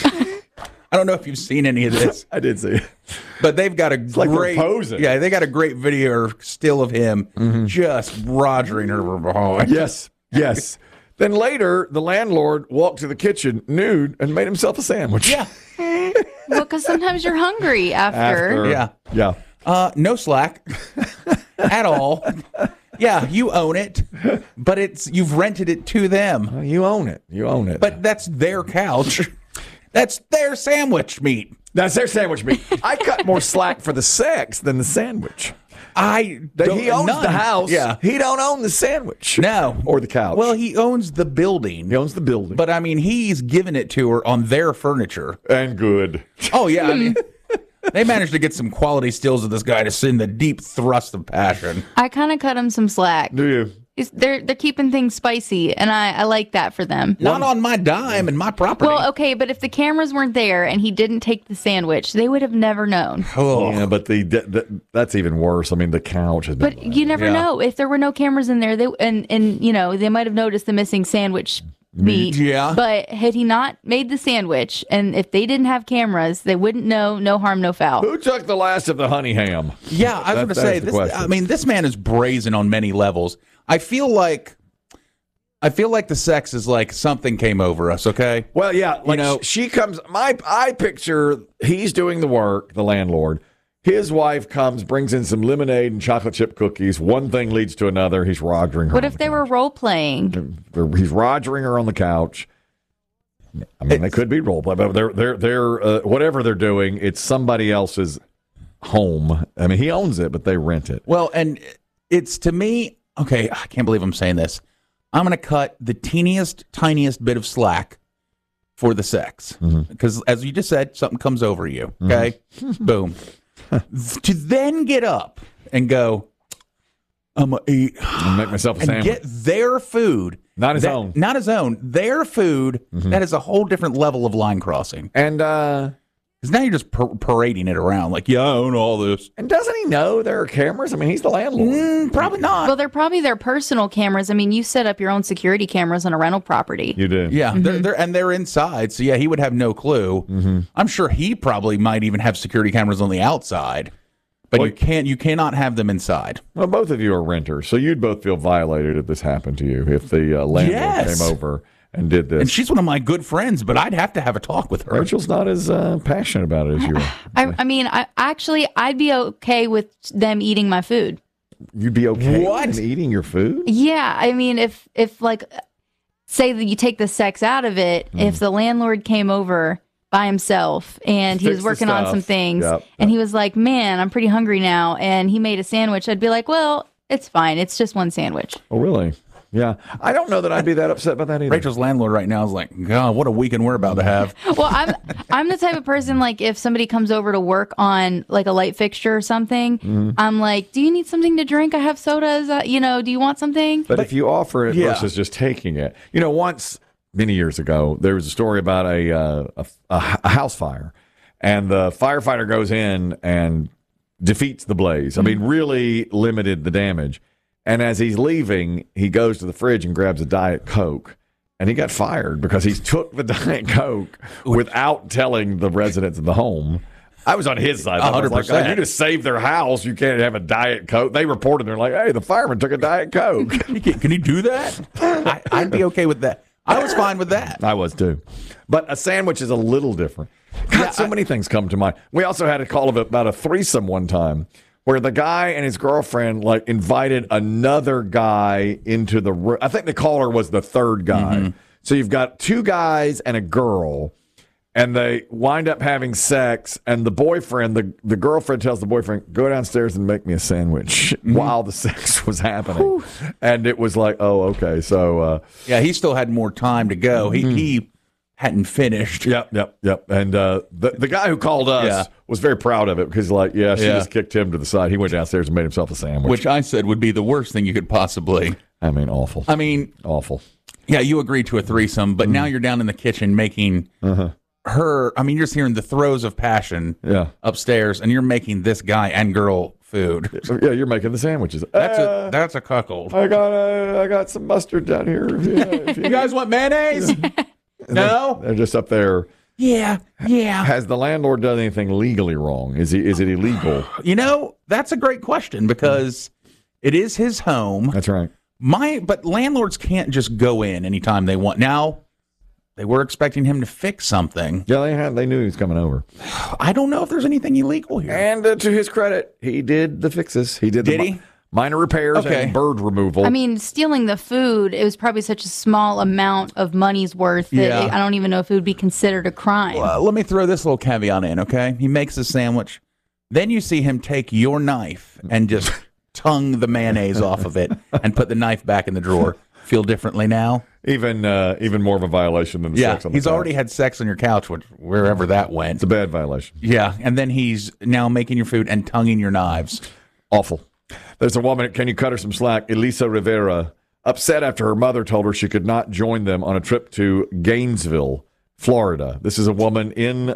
I don't know if you've seen any of this. I did see it. But they've got a great posing. Yeah, they got a great video or still of him just rogering her from behind. Yes, yes. Then later, the landlord walked to the kitchen nude and made himself a sandwich. Yeah. Well, because sometimes you're hungry after. Yeah. Yeah. No slack at all. Yeah, you own it, but you've rented it to them. You own it. You own it. But that's their couch. That's their sandwich meat. That's their sandwich meat. I cut more slack for the sex than the sandwich. He owns the house. Yeah. He don't own the sandwich. No. Or the couch. Well, he owns the building. He owns the building. But, I mean, he's given it to her on their furniture. And good. Oh, yeah. I mean, they managed to get some quality stills of this guy to send the deep thrust of passion. I kind of cut him some slack. Do you? They're keeping things spicy, and I like that for them. Not on my dime and my property. Well, okay, but if the cameras weren't there and he didn't take the sandwich, they would have never known. Oh. Yeah, but that's even worse. I mean, the couch has been. But you never know. If there were no cameras in there, they might have noticed the missing sandwich meat. Yeah. But had he not made the sandwich, and if they didn't have cameras, they wouldn't know. No harm, no foul. Who took the last of the honey ham? Yeah, I was going to say this man is brazen on many levels. I feel like the sex is like something came over us, okay? Well, yeah, she comes. I picture he's doing the work, the landlord. His wife comes, brings in some lemonade and chocolate chip cookies. One thing leads to another. He's rogering her. What if they were role playing? He's rogering her on the couch. I mean, they could be role play, but they're whatever they're doing, it's somebody else's home. I mean, he owns it, but they rent it. Well, and it's to me. Okay, I can't believe I'm saying this. I'm going to cut the tiniest bit of slack for the sex. Because as you just said, something comes over you. Okay? Boom. To then get up and go, I'm going to eat. And make myself a and sandwich. get their food. Not his own. Not his own. Their food. Mm-hmm. That is a whole different level of line crossing. And because now you're just parading it around like, yeah, I own all this. And doesn't he know there are cameras? I mean, he's the landlord. Probably not. Well, they're probably their personal cameras. I mean, you set up your own security cameras on a rental property. You do. Yeah, they're inside, so yeah, he would have no clue. Mm-hmm. I'm sure he probably might even have security cameras on the outside, but you cannot have them inside. Well, both of you are renters, so you'd both feel violated if this happened to you, if the landlord came over and did this. And she's one of my good friends, but I'd have to have a talk with her. Rachel's not as passionate about it as you are. I mean, I'd be okay with them eating my food. You'd be okay with them eating your food? Yeah, I mean, if like, say that you take the sex out of it, if the landlord came over by himself and he was working on some things and he was like, man, I'm pretty hungry now, and he made a sandwich, I'd be like, well, it's fine. It's just one sandwich. Oh, really? Yeah. I don't know that I'd be that upset about that either. Rachel's landlord right now is like, God, what a weekend we're about to have. Well, I'm the type of person, like, if somebody comes over to work on like a light fixture or something, I'm like, do you need something to drink? I have sodas. Do you want something? But if you offer it versus just taking it. Once, many years ago, there was a story about a house fire, and the firefighter goes in and defeats the blaze. I mean, really limited the damage. And as he's leaving, he goes to the fridge and grabs a Diet Coke. And he got fired because he took the Diet Coke without telling the residents of the home. I was on his side. 100%. I was like, oh, you just saved their house. You can't have a Diet Coke. They reported. They're like, hey, the fireman took a Diet Coke. Can he do that? I'd be okay with that. I was fine with that. I was too. But a sandwich is a little different. God, so many things come to mind. We also had a call about a threesome one time, where the guy and his girlfriend invited another guy into the room. I think the caller was the third guy. Mm-hmm. So you've got two guys and a girl, and they wind up having sex, and the boyfriend, the girlfriend tells the boyfriend, go downstairs and make me a sandwich while the sex was happening. Whew. And it was like, oh, okay. So yeah, he still had more time to go. He hadn't finished. Yep. And the guy who called us was very proud of it because, she just kicked him to the side. He went downstairs and made himself a sandwich. Which I said would be the worst thing you could possibly. Awful. Awful. Yeah, you agreed to a threesome, but now you're down in the kitchen making her. You're just hearing the throes of passion upstairs, and you're making this guy and girl food. Yeah, you're making the sandwiches. That's a cuckold. I got some mustard down here. You guys want mayonnaise? No, they're just up there. Yeah. Has the landlord done anything legally wrong? Is it illegal? That's a great question because it is his home. That's right. But landlords can't just go in anytime they want. Now, they were expecting him to fix something. Yeah, they knew he was coming over. I don't know if there's anything illegal here. And to his credit, he did the fixes. Did he? Minor repairs and bird removal. Stealing the food, it was probably such a small amount of money's worth that I don't even know if it would be considered a crime. Well, let me throw this little caveat in, okay? He makes a sandwich. Then you see him take your knife and just tongue the mayonnaise off of it and put the knife back in the drawer. Feel differently now? Even more of a violation than the sex on the he's couch. already had sex on your couch, wherever that went. It's a bad violation. Yeah, and then he's now making your food and tonguing your knives. Awful. There's a woman, can you cut her some slack? Elisa Rivera, upset after her mother told her she could not join them on a trip to Gainesville, Florida. This is a woman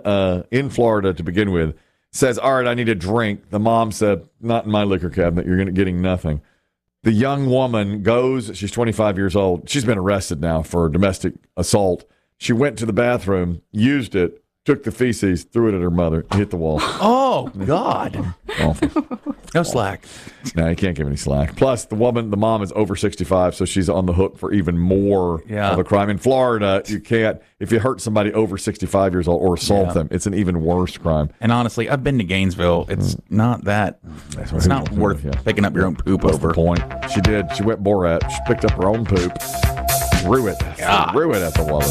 in Florida to begin with. Says, all right, I need a drink. The mom said, not in my liquor cabinet. You're getting nothing. The young woman goes, she's 25 years old. She's been arrested now for domestic assault. She went to the bathroom, used it, took the feces, threw it at her mother, hit the wall. Oh, God. Awful. No slack. No, you can't give any slack. Plus, the mom is over 65, so she's on the hook for even more of a crime. In Florida, you can't, if you hurt somebody over 65 years old or assault them, it's an even worse crime. And honestly, I've been to Gainesville. It's not that, it's not worth picking up your own poop over. The point. She did. She went Borat. She picked up her own poop, threw it at the woman.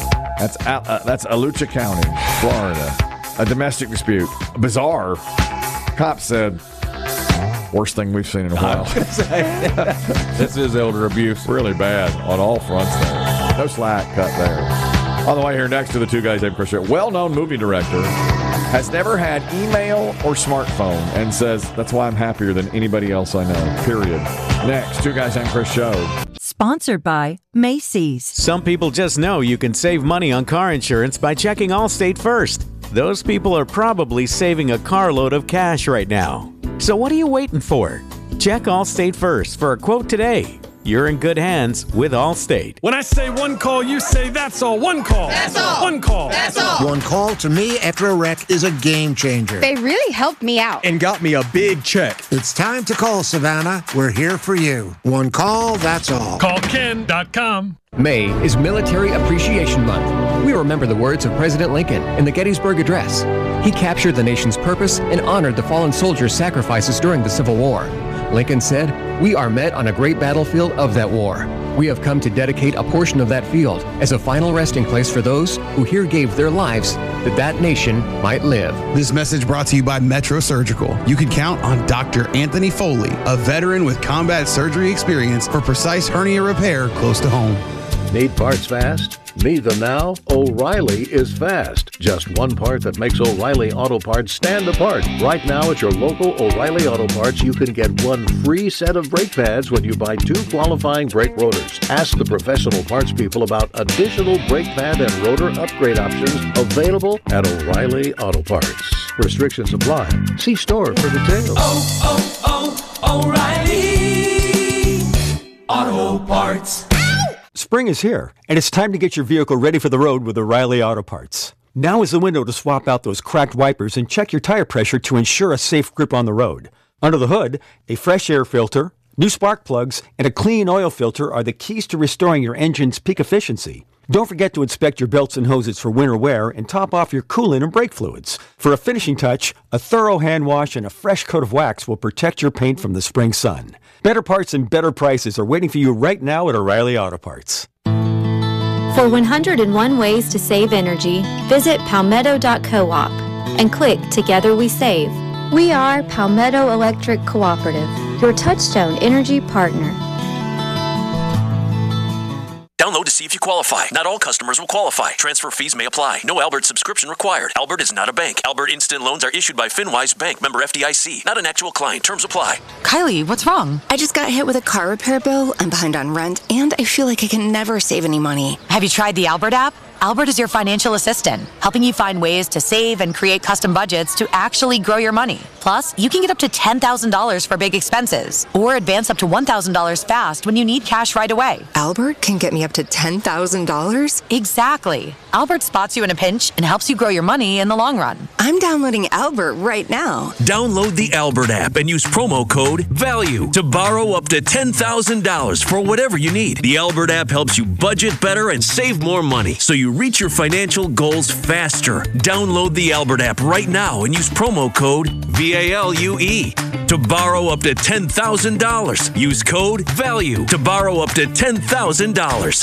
That's Alachua County, Florida. A domestic dispute. Bizarre. Cops said, worst thing we've seen in a while. This is elder abuse. Really bad on all fronts there. No slack cut there. On the way here next to the two guys named Chris, well-known movie director has never had email or smartphone, and says, that's why I'm happier than anybody else I know, period. Next, Two Guys and Chris Show. Sponsored by Macy's. Some people just know you can save money on car insurance by checking Allstate first. Those people are probably saving a carload of cash right now. So what are you waiting for? Check Allstate first for a quote today. You're in good hands with Allstate. When I say one call, you say that's all. One call. That's all. One call. That's all. One call to me after a wreck is a game changer. They really helped me out. And got me a big check. It's time to call, Savannah. We're here for you. One call, that's all. CallKen.com. May is Military Appreciation Month. We remember the words of President Lincoln in the Gettysburg Address. He captured the nation's purpose and honored the fallen soldiers' sacrifices during the Civil War. Lincoln said, "We are met on a great battlefield of that war. We have come to dedicate a portion of that field as a final resting place for those who here gave their lives that that nation might live." This message brought to you by Metro Surgical. You can count on Dr. Anthony Foley, a veteran with combat surgery experience for precise hernia repair close to home. Need parts fast? Need them now? O'Reilly is fast. Just one part that makes O'Reilly Auto Parts stand apart. Right now at your local O'Reilly Auto Parts, you can get one free set of brake pads when you buy 2 qualifying brake rotors. Ask the professional parts people about additional brake pad and rotor upgrade options available at O'Reilly Auto Parts. Restrictions apply. See store for details. O'Reilly Auto Parts. Spring is here, and it's time to get your vehicle ready for the road with O'Reilly Auto Parts. Now is the window to swap out those cracked wipers and check your tire pressure to ensure a safe grip on the road. Under the hood, a fresh air filter, new spark plugs, and a clean oil filter are the keys to restoring your engine's peak efficiency. Don't forget to inspect your belts and hoses for winter wear and top off your coolant and brake fluids. For a finishing touch, a thorough hand wash and a fresh coat of wax will protect your paint from the spring sun. Better parts and better prices are waiting for you right now at O'Reilly Auto Parts. For 101 ways to save energy, visit palmetto.coop and click Together We Save. We are Palmetto Electric Cooperative, your Touchstone energy partner. Download to see if you qualify. Not all customers will qualify. Transfer fees may apply. No Albert subscription required. Albert is not a bank. Albert Instant Loans are issued by FinWise Bank, member FDIC. Not an actual client. Terms apply. Kylie, what's wrong? I just got hit with a car repair bill. I'm behind on rent, and I feel like I can never save any money. Have you tried the Albert app? Albert is your financial assistant, helping you find ways to save and create custom budgets to actually grow your money. Plus, you can get up to $10,000 for big expenses or advance up to $1,000 fast when you need cash right away. Albert can get me up to $10,000? Exactly. Albert spots you in a pinch and helps you grow your money in the long run. I'm downloading Albert right now. Download the Albert app and use promo code VALUE to borrow up to $10,000 for whatever you need. The Albert app helps you budget better and save more money so you reach your financial goals faster. Download the Albert app right now and use promo code VALUE to borrow up to $10,000. Use code VALUE to borrow up to $10,000.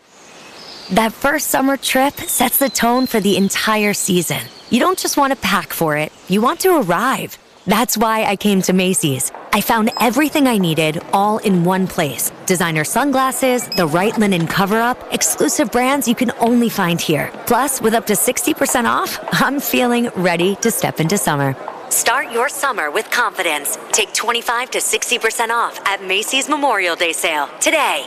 That first summer trip sets the tone for the entire season. You don't just want to pack for it, you want to arrive. That's why I came to Macy's. I found everything I needed all in one place. Designer sunglasses, the right linen cover-up, exclusive brands you can only find here. Plus, with up to 60% off, I'm feeling ready to step into summer. Start your summer with confidence. Take 25 to 60% off at Macy's Memorial Day sale today.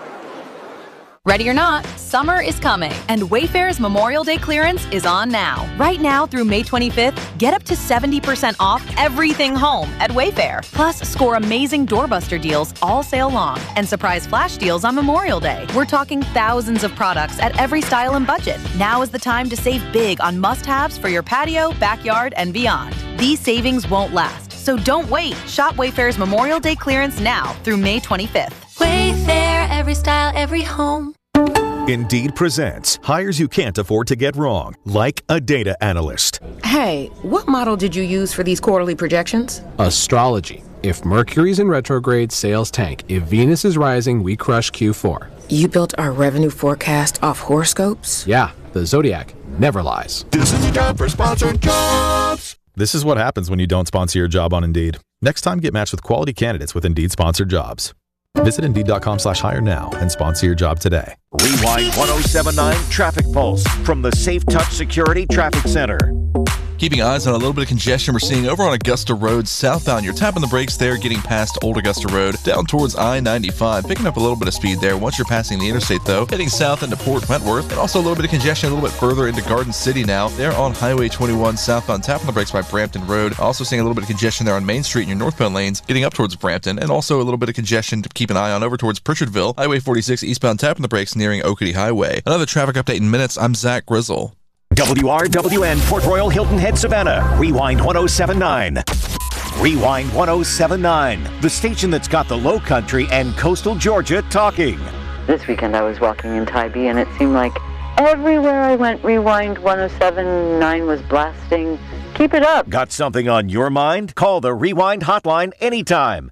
Ready or not, summer is coming, and Wayfair's Memorial Day clearance is on now. Right now through May 25th, get up to 70% off everything home at Wayfair. Plus, score amazing doorbuster deals all sale long and surprise flash deals on Memorial Day. We're talking thousands of products at every style and budget. Now is the time to save big on must-haves for your patio, backyard, and beyond. These savings won't last, so don't wait. Shop Wayfair's Memorial Day clearance now through May 25th. Wayfair, every style, every home. Indeed presents hires you can't afford to get wrong, like a data analyst. Hey, what model did you use for these quarterly projections? Astrology. If Mercury's in retrograde, sales tank. If Venus is rising, we crush Q4. You built our revenue forecast off horoscopes? Yeah, the Zodiac never lies. This is the job for sponsored jobs. This is what happens when you don't sponsor your job on Indeed. Next time, get matched with quality candidates with Indeed sponsored jobs. Visit Indeed.com/hire now and sponsor your job today. Rewind 1079 Traffic Pulse from the Safe Touch Security Traffic Center. Keeping eyes on a little bit of congestion we're seeing over on Augusta Road southbound. You're tapping the brakes there, getting past Old Augusta Road, down towards I-95, picking up a little bit of speed there. Once you're passing the interstate, though, heading south into Port Wentworth, and also a little bit of congestion a little bit further into Garden City now. They're on Highway 21 southbound, tapping the brakes by Brampton Road. Also seeing a little bit of congestion there on Main Street in your northbound lanes, getting up towards Brampton, and also a little bit of congestion to keep an eye on over towards Pritchardville. Highway 46 eastbound, tapping the brakes nearing Oakity Highway. Another traffic update in minutes. I'm Zach Grizzle. WRWN Port Royal Hilton Head Savannah. Rewind 1079. Rewind 1079. The station that's got the Low Country and coastal Georgia talking. This weekend I was walking in Tybee and it seemed like everywhere I went, Rewind 1079 was blasting. Keep it up. Got something on your mind? Call the Rewind hotline anytime.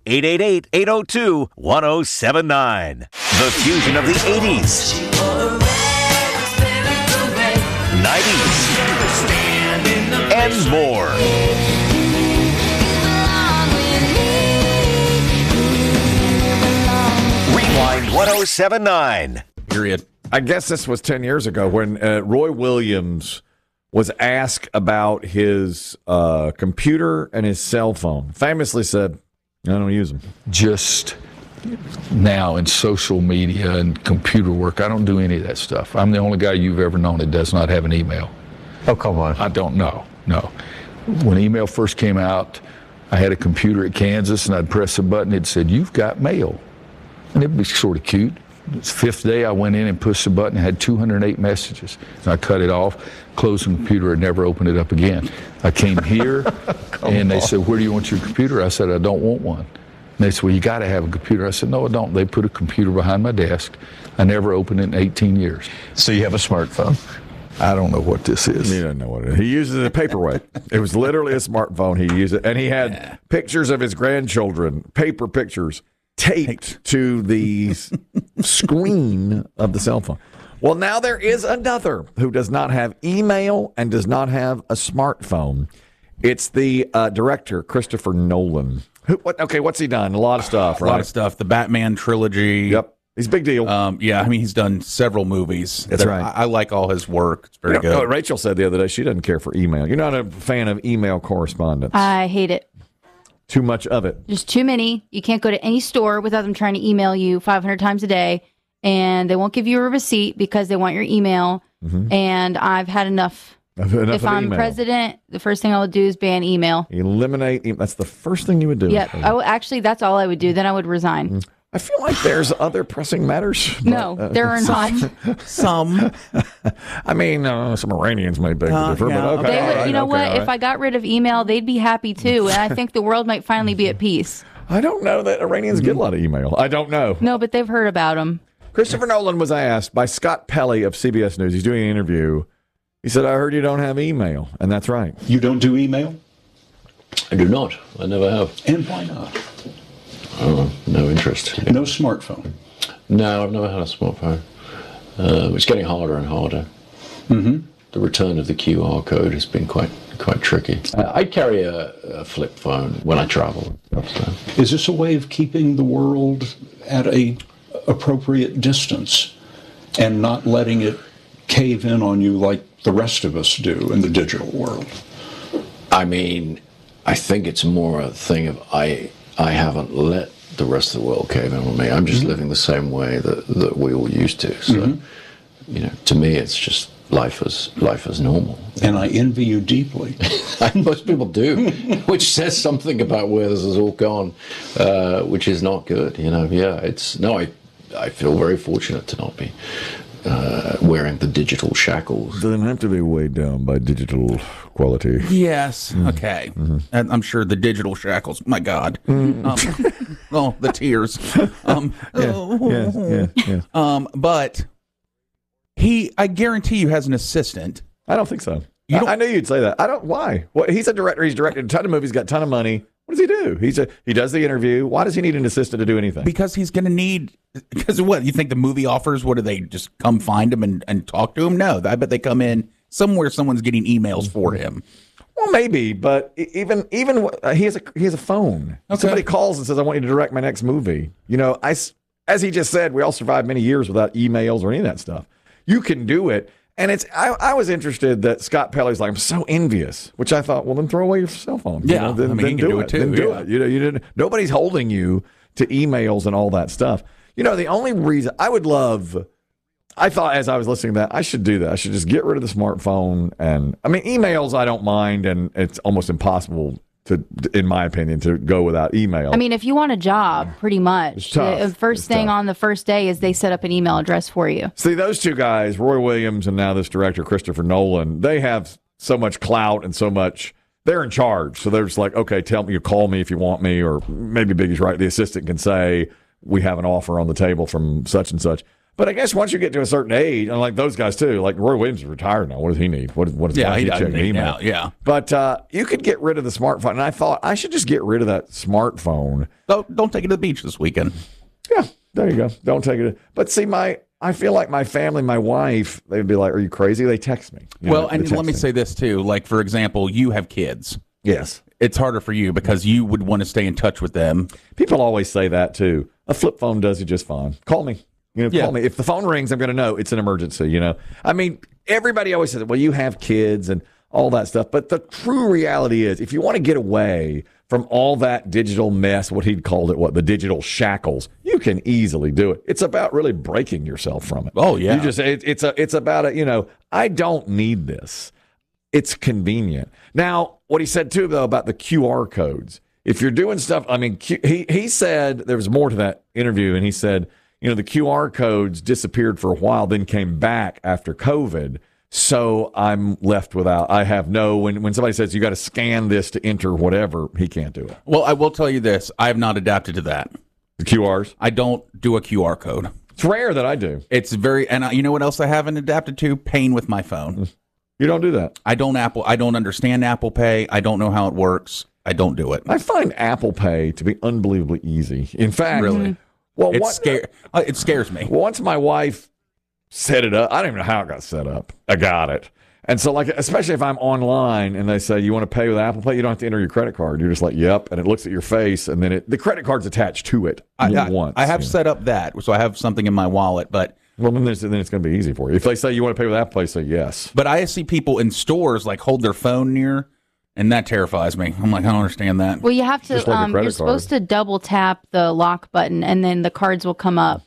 888-802-1079. The fusion of the 80s, 90s, and more. Rewind 1079. Period. I guess this was 10 years ago when Roy Williams was asked about his computer and his cell phone. Famously said, I don't use them. Just now in social media and computer work, I don't do any of that stuff. I'm the only guy you've ever known that does not have an email. Oh, come on. I don't know. No. When email first came out, I had a computer at Kansas, and I'd press a button. It said, "You've got mail." And it'd be sort of cute. The fifth day, I went in and pushed the button and had 208 messages. And I cut it off, closed the computer, and never opened it up again. I came here, and they said, "Where do you want your computer?" I said, "I don't want one." And they said, "Well, you got to have a computer." I said, "No, I don't." They put a computer behind my desk. I never opened it in 18 years. So you have a smartphone? I don't know what this is. He doesn't know what it is. He uses it a paperweight. It was literally a smartphone. He used it, and he had pictures of his grandchildren, paper pictures, taped to the screen of the cell phone. Well, now there is another who does not have email and does not have a smartphone. It's the director, Christopher Nolan. What's he done? A lot of stuff, right? A lot of stuff. The Batman trilogy. Yep. He's a big deal. Yeah, I mean, he's done several movies. That's right. I like all his work. It's very good. Rachel said the other day she doesn't care for email. You're not a fan of email correspondence. I hate it. Too much of it. There's too many. You can't go to any store without them trying to email you 500 times a day, and they won't give you a receipt because they want your email. Mm-hmm. And I've had enough. If I'm president, the first thing I would do is ban email. Eliminate. That's the first thing you would do. Yep. Actually, that's all I would do. Then I would resign. Mm-hmm. I feel like there's other pressing matters. No, there are not. Some. I mean, some Iranians may beg to differ, but okay. They would, you know what? If I got rid of email, they'd be happy too, and I think the world might finally be at peace. I don't know that Iranians get a lot of email. I don't know. No, but they've heard about them. Christopher Nolan was asked by Scott Pelley of CBS News. He's doing an interview. He said, "I heard you don't have email," and that's right. You don't do email? I do not. I never have. And why not? No interest. No smartphone? No, I've never had a smartphone. It's getting harder and harder. Mm-hmm. The return of the QR code has been quite tricky. I carry a flip phone when I travel. So. Is this a way of keeping the world at a appropriate distance and not letting it cave in on you like the rest of us do in the digital world? I mean, I think it's more a thing of I haven't let the rest of the world cave in on me. I'm just living the same way that we all used to. So, to me, it's just life as normal. And I envy you deeply. Most people do, which says something about where this has all gone, which is not good. I feel very fortunate to not be wearing the digital shackles. Doesn't have to be weighed down by digital quality. Yes. Okay. Mm-hmm. And I'm sure the digital shackles. My God. The tears. But I guarantee you has an assistant. I don't think so. I knew you'd say that. I don't. Why? Well, he's a director. He's directed a ton of movies. Got a ton of money. What does he do? He does the interview. Why does he need an assistant to do anything? Because he's going to need. Because what? You think the movie offers? What do they just come find him and talk to him? No, I bet they come in somewhere. Someone's getting emails for him. Well, maybe, but even he has a phone. Okay. Somebody calls and says, "I want you to direct my next movie." As he just said, we all survived many years without emails or any of that stuff. You can do it. And I was interested that Scott Pelley's like, I'm so envious, which I thought, well, then throw away your cell phone. Yeah, Then he can do it too. Then do it. You didn't. Nobody's holding you to emails and all that stuff. The only reason I thought as I was listening to that, I should do that. I should just get rid of the smartphone. And I mean, emails I don't mind, and it's almost impossible in my opinion, to go without email. I mean, if you want a job, pretty much, the first thing on the first day is they set up an email address for you. See, those two guys, Roy Williams and now this director, Christopher Nolan, they have so much clout and so much, they're in charge. So they're just like, okay, tell me, you call me if you want me, or maybe Biggie's right, the assistant can say, we have an offer on the table from such and such. But I guess once you get to a certain age, and like those guys too, like Roy Williams is retired now. What does he need? What is he checking email? Now, yeah. But you could get rid of the smartphone, and I thought I should just get rid of that smartphone. Don't take it to the beach this weekend. Yeah, there you go. Don't take it. But see, I feel like my family, my wife, they'd be like, "Are you crazy?" They text me. And let me say this too. Like for example, you have kids. Yes. It's harder for you because you would want to stay in touch with them. People always say that too. A flip phone does it just fine. Call me. Call me. If the phone rings, I'm going to know it's an emergency, I mean, everybody always says, well, you have kids and all that stuff. But the true reality is, if you want to get away from all that digital mess, what he'd called it, the digital shackles, you can easily do it. It's about really breaking yourself from it. Oh, yeah. It's about it, I don't need this. It's convenient. Now, what he said, too, though, about the QR codes, if you're doing stuff, I mean, he said there was more to that interview, and he said, the QR codes disappeared for a while, then came back after COVID. So I'm left without. I have when somebody says you got to scan this to enter whatever, he can't do it. Well, I will tell you this: I have not adapted to that. The QRs? I don't do a QR code. It's rare that I do. It's and you know what else I haven't adapted to? Paying with my phone. You don't do that. I don't understand Apple Pay. I don't know how it works. I don't do it. I find Apple Pay to be unbelievably easy. In fact, really. Well, it scares me. Once my wife set it up, I don't even know how it got set up. I got it. And so, especially if I'm online and they say, you want to pay with Apple Pay, you don't have to enter your credit card. You're just like, yep. And it looks at your face, and then the credit card's attached to it once. I have set up that, so I have something in my wallet, but... Well, then it's going to be easy for you. If they say you want to pay with Apple Pay, say yes. But I see people in stores, hold their phone near... And that terrifies me. I'm like, I don't understand that. Well, you have to, you're supposed to double tap the lock button and then the cards will come up.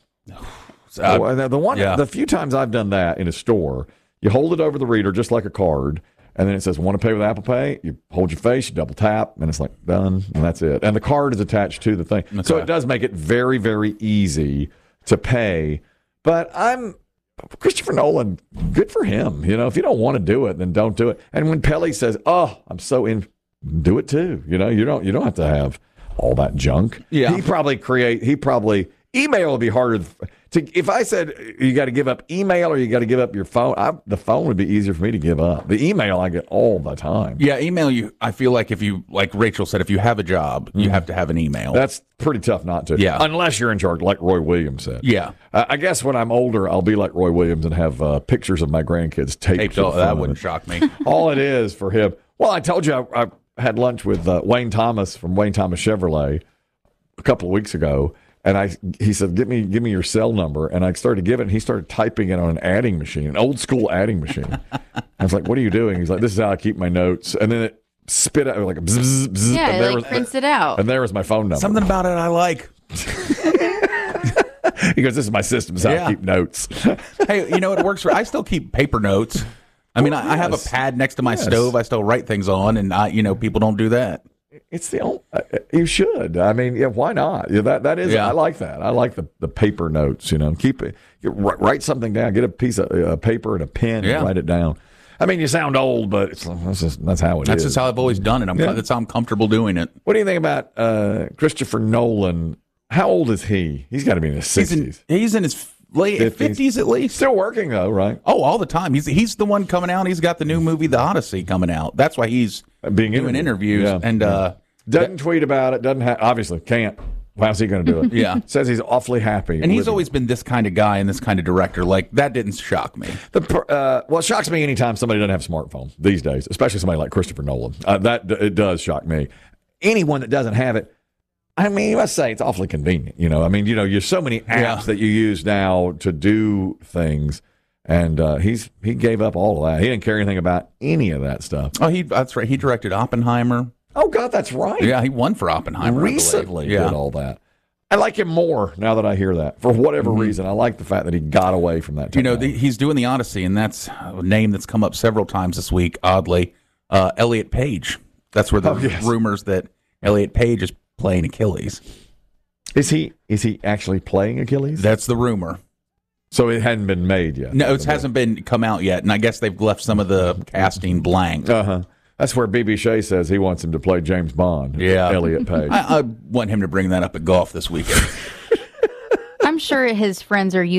The few times I've done that in a store, you hold it over the reader just like a card, and then it says, want to pay with Apple Pay? You hold your face, you double tap, and it's like, done, and that's it. And the card is attached to the thing. So it does make it very, very easy to pay. But Christopher Nolan, good for him. If you don't want to do it, then don't do it. And when Pelley says, "Oh, I'm so in," do it too. You don't have to have all that junk. Yeah. He probably email would be harder if I said you got to give up email or you got to give up your phone. The phone would be easier for me to give up. The email I get all the time. Yeah, email I feel like if you, like Rachel said, if you have a job, you have to have an email. That's pretty tough not to. Yeah. Unless you're in charge, like Roy Williams said. Yeah. I guess when I'm older, I'll be like Roy Williams and have pictures of my grandkids taped. That wouldn't shock me. All it is for him. Well, I told you I had lunch with Wayne Thomas from Wayne Thomas Chevrolet a couple of weeks ago. And he said, give me your cell number. And I started giving it, and he started typing it on an adding machine, an old school adding machine. I was like, what are you doing? He's like, this is how I keep my notes. And then it spit out like a bzz, bzz. Yeah, and it prints it out. And there was my phone number. Something about it I like. He goes, this is my system. This is how I keep notes. Hey, it works I still keep paper notes. I mean, I have a pad next to my stove I still write things on, and people don't do that. It's the only, you should. I mean, yeah, why not? Yeah, that is. Yeah. I like that. I like the paper notes. Keep it. Write something down. Get a piece of paper and a pen and write it down. I mean, you sound old, but that's how it is. That's just how I've always done it. That's how I'm comfortable doing it. What do you think about Christopher Nolan? How old is he? He's got to be in his 60s. He's in his late 50s at least. Still working though, right? Oh, all the time. He's the one coming out. He's got the new movie, The Odyssey, coming out. That's why he's doing interviews and doesn't tweet about it. Doesn't obviously can't. How's he going to do it? Yeah, says he's awfully happy. And he's always been this kind of guy and this kind of director. Like that didn't shock me. It shocks me anytime somebody doesn't have a smartphone these days, especially somebody like Christopher Nolan. It does shock me. Anyone that doesn't have it. I mean, you must say it's awfully convenient. I mean, there's so many apps that you use now to do things. And he gave up all of that. He didn't care anything about any of that stuff. Oh, that's right. He directed Oppenheimer. Oh, God, that's right. Yeah, he won for Oppenheimer. Recently did all that. I like him more now that I hear that. For whatever reason, I like the fact that he got away from that. He's doing the Odyssey, and that's a name that's come up several times this week, oddly. Elliot Page. That's where the rumors that Elliot Page is playing Achilles. Is he actually playing Achilles? That's the rumor. So it hadn't been made yet. No, it hasn't been come out yet, and I guess they've left some of the casting blank. That's where B.B. Shea says he wants him to play James Bond. Yeah, Elliot Page. I want him to bring that up at golf this weekend. I'm sure his friends are used